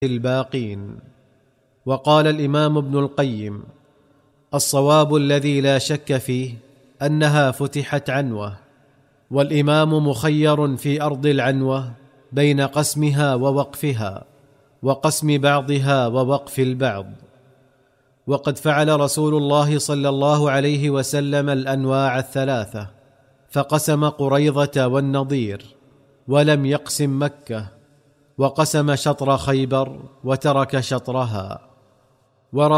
الباقين. وقال الإمام ابن القيم: الصواب الذي لا شك فيه أنها فتحت عنوة، والإمام مخير في أرض العنوة بين قسمها ووقفها، وقسم بعضها ووقف البعض. وقد فعل رسول الله صلى الله عليه وسلم الأنواع الثلاثة، فقسم قريظة والنضير، ولم يقسم مكة، وقسم شطر خيبر وترك شطرها.